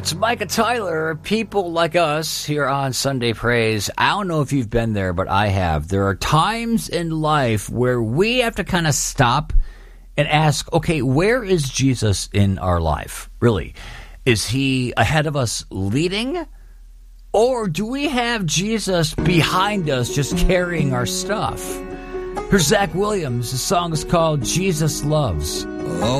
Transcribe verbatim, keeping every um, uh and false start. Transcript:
It's Micah Tyler, people like us here on Sunday Praise. I don't know if you've been there, but I have. There are times in life where we have to kind of stop and ask, okay, where is Jesus in our life? Really? Is he ahead of us leading? Or do we have Jesus behind us just carrying our stuff? Here's Zach Williams. The song is called Jesus Loves. Oh,